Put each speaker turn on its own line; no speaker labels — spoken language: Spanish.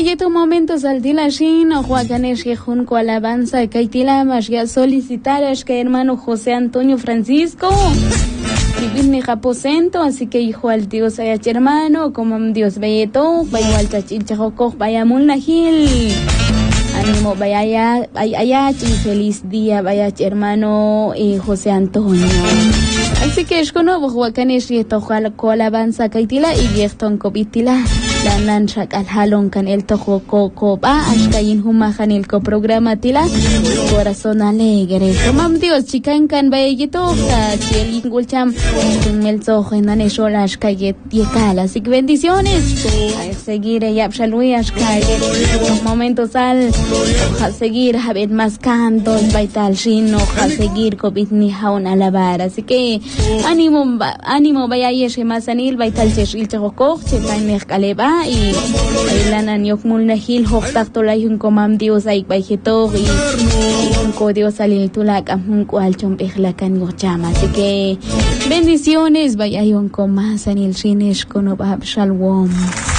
Belleto momentos al tila shin o Juacanes que junco alabanza que tila más ya solicitar es que hermano José Antonio Francisco Vivir Japosento, así que hijo al Dios haya hermano, como Dios Belleto, vaya al Tachinchajoco, vaya Mulnagil. Ánimo, vaya allá, feliz día, vaya hermano José Antonio. Así que es con nuevo Juacanes y esto alabanza Kaitila y Vieston Copitila. La nancha al halon can el tojo copa, hasta in humajan el coprograma tila, corazón alegre. Tomam Dios, chica en can bayito, el ingulcham, en el sojo en aneshola, ashkayet yekala. Así que bendiciones. A seguir, yapshalui, ashkayet. Momentos al, a seguir, a ver más cantos, baital shino, a seguir, copit ni jaun alabar. Así que, ánimo, vaya yeshe masanil, baital cheshil chahokok, chetain mezcaleba. Y lanan yok mulnahil hoktak tolay hun komam Dios ay bajito y un código salil tulak am cual chompejlakan yochama. Así que bendiciones, vaya yon comas anil shinish con obab shalom.